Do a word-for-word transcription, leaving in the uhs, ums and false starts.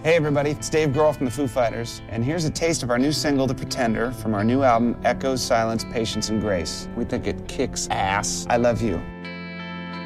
Hey everybody, it's Dave Grohl from the Foo Fighters, and here's a taste of our new single, The Pretender, from our new album, Echoes, Silence, Patience, and Grace. We think it kicks ass. I love you.